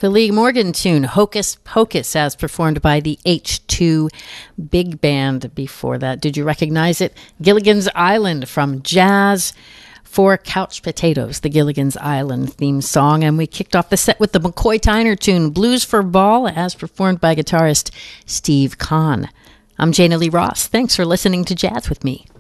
The Lee Morgan tune, Hocus Pocus, as performed by the H2 Big Band. Before that, did you recognize it? Gilligan's Island from Jazz for Couch Potatoes, the Gilligan's Island theme song. And we kicked off the set with the McCoy Tyner tune, Blues for Ball, as performed by guitarist Steve Kahn. I'm Jana Lee Ross. Thanks for listening to Jazz with me.